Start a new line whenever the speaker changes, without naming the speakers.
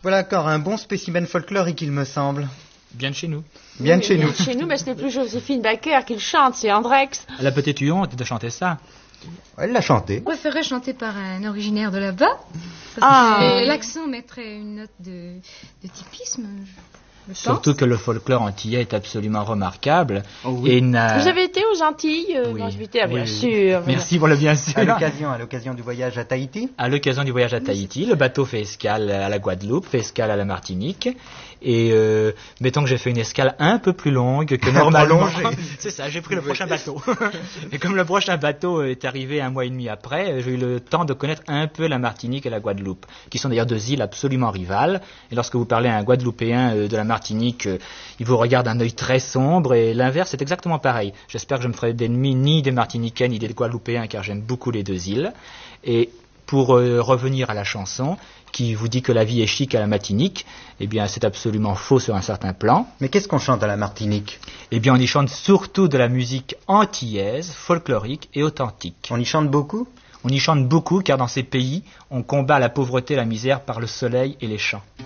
Voilà encore un bon spécimen folklorique, il me semble.
Bien de chez nous.
Bien de chez nous.
Chez nous, mais ce n'est plus Joséphine Baker qui le chante, c'est Andrex.
La petite honte de chanter ça.
Elle l'a chanté.
Je préférerais chanter par un originaire de là-bas. L'accent mettrait une note de typisme.
Surtout que le folklore antillais est absolument remarquable.
Oh oui.
Et
Vous avez été aux Antilles
Oui.
Moi, j'étais, bien
Oui.
sûr.
Merci pour le bien sûr.
À l'occasion du voyage à Tahiti.
À l'occasion du voyage à Tahiti, le bateau fait escale à la Guadeloupe, fait escale à la Martinique. Et mettons que j'ai fait une escale un peu plus longue que normalement. C'est ça, j'ai pris le prochain bateau. Et comme le prochain bateau est arrivé 1 mois et demi après, j'ai eu le temps de connaître un peu la Martinique et la Guadeloupe, qui sont d'ailleurs 2 îles absolument rivales. Et lorsque vous parlez à un Guadeloupéen de la Martinique, il vous regarde d'un œil très sombre, et l'inverse est exactement pareil. J'espère que je me ferai d'ennemis ni des Martiniquais ni des Guadeloupéens, car j'aime beaucoup les 2 îles. Et pour revenir à la chanson, qui vous dit que la vie est chic à la Martinique, eh bien c'est absolument faux sur un certain plan.
Mais qu'est-ce qu'on chante à la Martinique?
Eh bien on y chante surtout de la musique antillaise, folklorique et authentique.
On y chante beaucoup?
On y chante beaucoup car dans ces pays, on combat la pauvreté et la misère par le soleil et les champs.